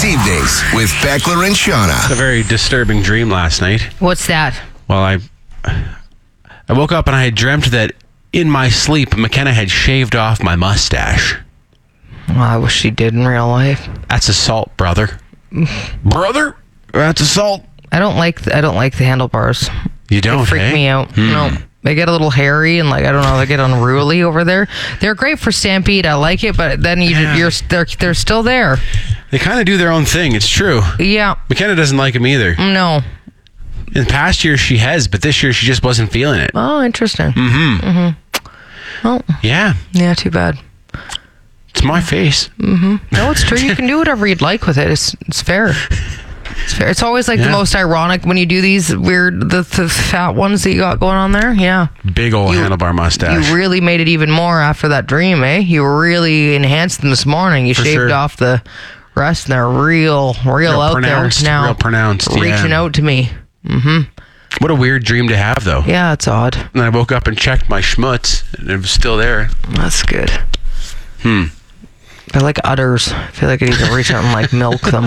Weekdays evenings with Beckler and Shauna. A very disturbing dream last night. What's that? Well, I woke up and I had dreamt that in my sleep, McKenna had shaved off my mustache. Well, I wish she did in real life. That's assault, brother. Brother? That's assault. I don't like the handlebars. You don't, They freak me out. No. They get a little hairy and I don't know, they get unruly over there. They're great for Stampede. I like it, but then they're still there. They kind of do their own thing. It's true. Yeah. McKenna doesn't like them either. No. In past years, she has, but this year she just wasn't feeling it. Oh, interesting. Oh. Yeah. Yeah, too bad. It's my face. No, it's true. You can do whatever you'd like with it. It's fair. It's fair. It's always the most ironic when you do these weird, the fat ones that you got going on there. Yeah. Big old handlebar mustache. You really made it even more after that dream, eh? You really enhanced them this morning. You shaved off the rest and they're real out there now. Real pronounced, reaching out to me. What a weird dream to have, though. Yeah, it's odd. And then I woke up and checked my schmutz, and it was still there. That's good. They're like udders. I feel like I need to reach out and milk them.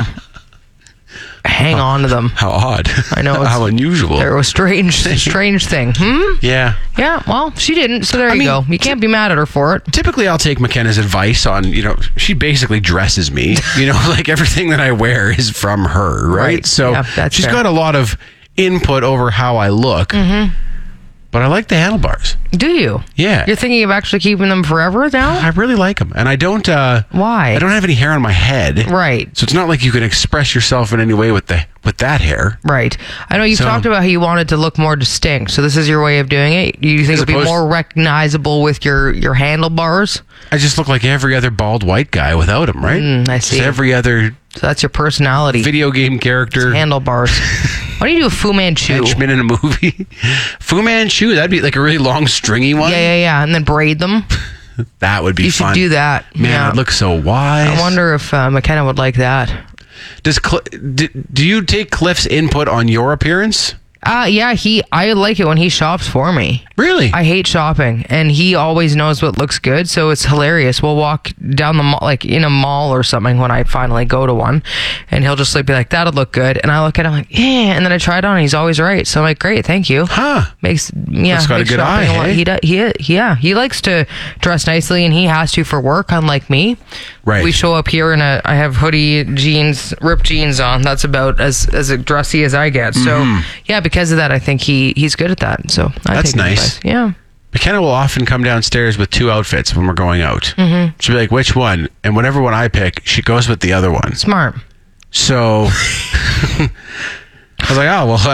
Hang on to them. How odd. I know. How unusual. They're a strange thing. Yeah. Yeah, well, she didn't, so there you go. You can't be mad at her for it. Typically, I'll take McKenna's advice on, she basically dresses me. Everything that I wear is from her, right? So yeah, she's fair. got a lot of input over how I look. But I like the handlebars. Do you? Yeah. You're thinking of actually keeping them forever now? I really like them. And I don't... Why? I don't have any hair on my head. Right. So it's not like you can express yourself in any way with that hair. Right. I know you've talked about how you wanted to look more distinct. So this is your way of doing it? You think it'll be more recognizable with your handlebars? I just look like every other bald white guguy without them, right? I see. Just every other... So that's your personality. Video game character. It's handlebars. Why don't you do a Fu Manchu? Henchman in a movie. Fu Manchu, that'd be like a really long, stringy one. Yeah. And then braid them. That would be fun. You should do that. Man, I'd look so wise. I wonder if McKenna would like that. Do you take Cliff's input on your appearance? Yeah, I like it when he shops for me. Really? I hate shopping, and he always knows what looks good, so it's hilarious. We'll walk down the mall, in a mall or something when I finally go to one, and he'll just be like, that'll look good. And I look at him like, yeah, and then I try it on, and he's always right. So I'm like, great, thank you. He's got a good eye, hey? He likes to dress nicely, and he has to for work, unlike me. Right. We show up here, and I have hoodie, jeans, ripped jeans on. That's about as dressy as I get. So, yeah, because of that, I think he's good at that. So that's nice. Yeah. McKenna will often come downstairs with two outfits when we're going out. She'll be like, which one? And whatever one I pick, she goes with the other one. Smart. So I was like, oh, well,